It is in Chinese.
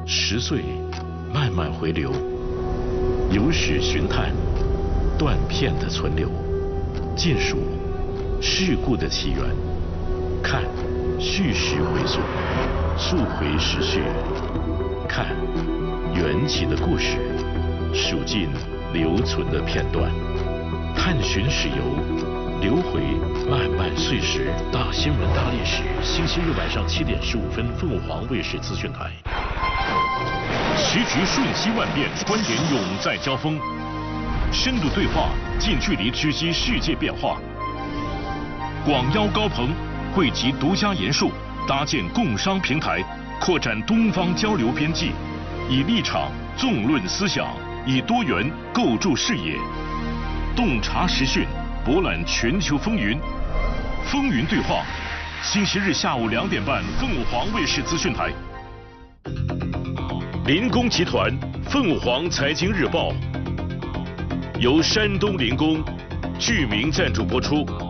10岁慢慢回流，有史寻探，断片的存留，尽数事故的起源，看叙事回溯，溯回时序，看缘起的故事，数尽留存的片段，探寻史游，留回漫漫岁时。大新闻大历史，星期日晚上7点15分，凤凰卫视资讯台。时局瞬息万变，观点永在交锋，深度对话，近距离直击世界变化。广邀高朋，汇集独家研述，搭建共商平台，扩展东方交流边际，以立场纵论思想，以多元构筑视野，洞察时讯，博览全球风云。风云对话，星期日下午2点半，凤凰卫视资讯台。林工集团凤凰财经日报由山东林工巨名赞助播出。